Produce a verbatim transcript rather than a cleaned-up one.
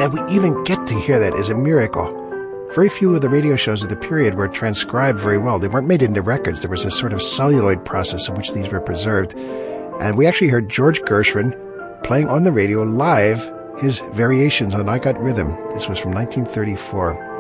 that we even get to hear that is a miracle. Very few of the radio shows of the period were transcribed very well. They weren't made into records. There was a sort of celluloid process in which these were preserved. And we actually heard George Gershwin playing on the radio live his variations on I Got Rhythm. This was from nineteen thirty-four.